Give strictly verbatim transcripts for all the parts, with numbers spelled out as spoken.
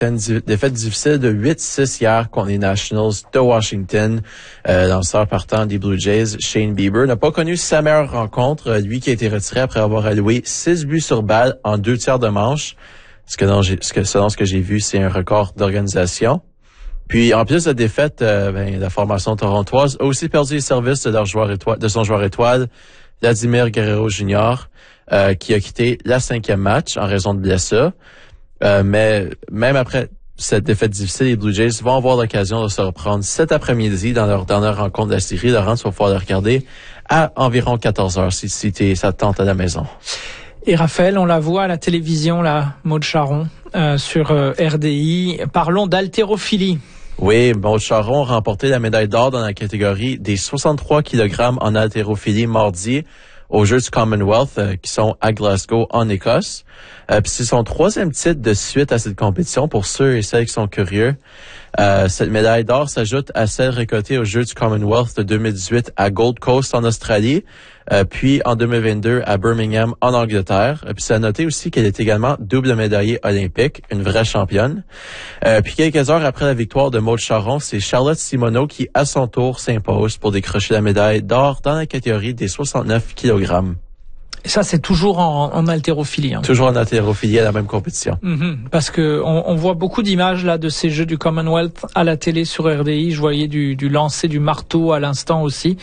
Une défaite difficile de huit six hier contre les Nationals de Washington. Euh, lanceur partant des Blue Jays, Shane Bieber, n'a pas connu sa meilleure rencontre. Lui qui a été retiré après avoir alloué six buts sur balle en deux tiers de manche. Ce que, non, ce que selon ce que j'ai vu, c'est un record d'organisation. Puis en plus de la défaite, euh, ben, la formation torontoise a aussi perdu les services de leur joueur étoile, de son joueur étoile, Vladimir Guerrero junior, euh, qui a quitté la cinquième match en raison de blessure. Euh, mais même après cette défaite difficile, les Blue Jays vont avoir l'occasion de se reprendre cet après-midi dans leur dernière rencontre de la série. Laurent, tu vas pouvoir le regarder à environ quatorze heures si, si t'es, ça te tente à la maison. Et Raphaël, on la voit à la télévision, là, Maud Charron, euh, sur euh, R D I. Parlons d'haltérophilie. Oui, Maud Charron a remporté la médaille d'or dans la catégorie des soixante-trois kilogrammes en haltérophilie mardi aux Jeux du Commonwealth euh, qui sont à Glasgow, en Écosse. Euh, puis c'est son troisième titre de suite à cette compétition pour ceux et celles qui sont curieux. Euh, cette médaille d'or s'ajoute à celle récoltée aux Jeux du Commonwealth de deux mille dix-huit à Gold Coast en Australie, euh, puis en deux mille vingt-deux à Birmingham en Angleterre. Et puis c'est à noter aussi qu'elle est également double médaillée olympique, une vraie championne. Euh, puis quelques heures après la victoire de Maud Charron, c'est Charlotte Simoneau qui à son tour s'impose pour décrocher la médaille d'or dans la catégorie des soixante-neuf kilogrammes. Et ça, c'est toujours en, en haltérophilie. Hein. Toujours en haltérophilie à la même compétition. Mm-hmm, parce que on, on voit beaucoup d'images là de ces Jeux du Commonwealth à la télé sur R D I. Je voyais du, du lancer du marteau à l'instant aussi.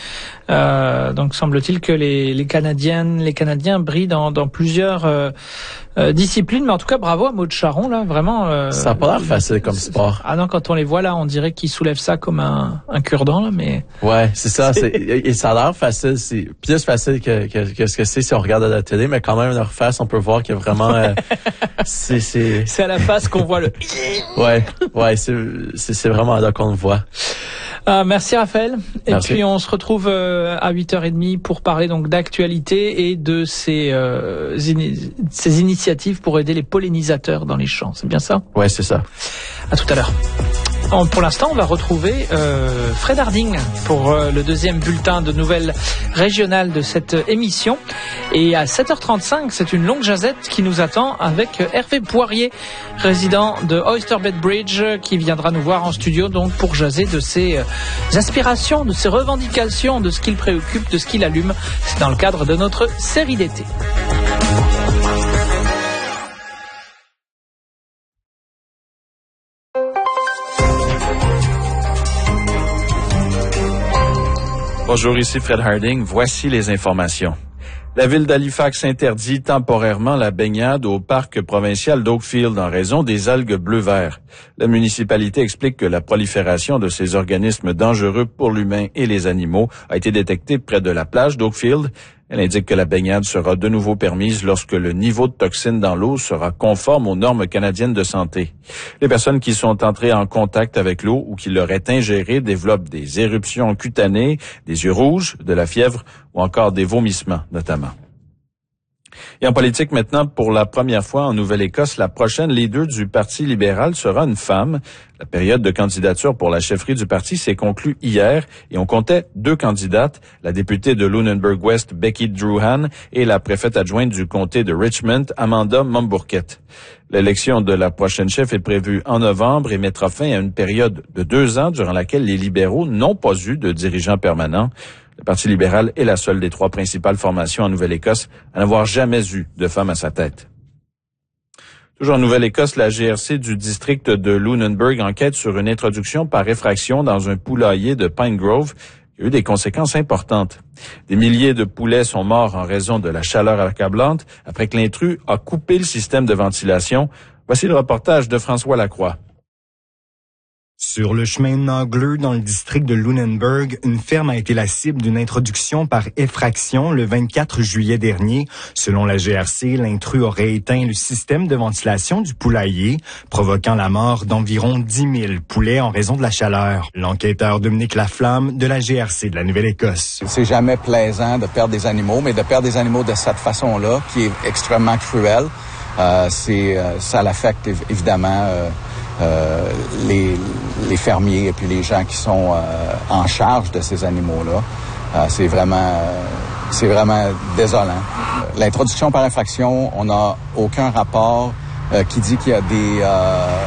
Euh, donc semble-t-il que les, les Canadiennes, les Canadiens brillent dans, dans plusieurs euh, euh, disciplines. Mais en tout cas, bravo à Maud Charron là, vraiment. Euh, ça n'a pas l'air facile comme sport. Ah non, quand on les voit là, on dirait qu'ils soulèvent ça comme un, un cure-dent là, mais. Ouais, c'est ça. C'est, et ça a l'air facile. C'est plus facile que, que, que ce que c'est si on regarde à la télé, mais quand même leur face, on peut voir que vraiment euh, c'est c'est c'est à la face qu'on voit le. ouais, ouais, c'est c'est, c'est vraiment là qu'on le voit. Euh, merci Raphaël. Et merci. Puis on se retrouve euh, à huit heures trente pour parler donc d'actualité et de ces euh, ini- ces initiatives pour aider les pollinisateurs dans les champs. C'est bien ça? Ouais, c'est ça. À tout à l'heure. Pour l'instant, on va retrouver euh, Fred Harding pour euh, le deuxième bulletin de nouvelles régionales de cette émission. Et à sept heures trente-cinq, c'est une longue jazette qui nous attend avec Hervé Poirier, résident de Oyster Bay Bridge, qui viendra nous voir en studio donc pour jaser de ses euh, aspirations, de ses revendications, de ce qu'il préoccupe, de ce qu'il allume. C'est dans le cadre de notre série d'été. Bonjour, ici Fred Harding. Voici les informations. La ville d'Halifax interdit temporairement la baignade au parc provincial d'Oakfield en raison des algues bleu-vert. La municipalité explique que la prolifération de ces organismes dangereux pour l'humain et les animaux a été détectée près de la plage d'Oakfield. Elle indique que la baignade sera de nouveau permise lorsque le niveau de toxines dans l'eau sera conforme aux normes canadiennes de santé. Les personnes qui sont entrées en contact avec l'eau ou qui l'auraient ingérée développent des éruptions cutanées, des yeux rouges, de la fièvre ou encore des vomissements notamment. Et en politique maintenant, pour la première fois en Nouvelle-Écosse, la prochaine leader du Parti libéral sera une femme. La période de candidature pour la chefferie du parti s'est conclue hier et on comptait deux candidates, la députée de Lunenburg-West, Becky Druhan, et la préfète adjointe du comté de Richmond, Amanda Mombourquette. L'élection de la prochaine chef est prévue en novembre et mettra fin à une période de deux ans durant laquelle les libéraux n'ont pas eu de dirigeant permanent. Le Parti libéral est la seule des trois principales formations en Nouvelle-Écosse à n'avoir jamais eu de femme à sa tête. Toujours en Nouvelle-Écosse, la G R C du district de Lunenburg enquête sur une introduction par effraction dans un poulailler de Pine Grove qui a eu des conséquences importantes. Des milliers de poulets sont morts en raison de la chaleur accablante après que l'intrus a coupé le système de ventilation. Voici le reportage de François Lacroix. Sur le chemin Nagleux, dans le district de Lunenburg, une ferme a été la cible d'une introduction par effraction le vingt-quatre juillet dernier. Selon la G R C, l'intrus aurait éteint le système de ventilation du poulailler, provoquant la mort d'environ dix mille poulets en raison de la chaleur. L'enquêteur Dominique Laflamme de la G R C de la Nouvelle-Écosse. C'est jamais plaisant de perdre des animaux, mais de perdre des animaux de cette façon-là, qui est extrêmement cruelle, euh, c'est, euh, ça l'affecte évidemment euh, Euh, les, les fermiers et puis les gens qui sont euh, en charge de ces animaux-là. Euh, c'est vraiment, euh, c'est vraiment désolant. L'introduction par infraction, on n'a aucun rapport euh, qui dit qu'il y a des, euh,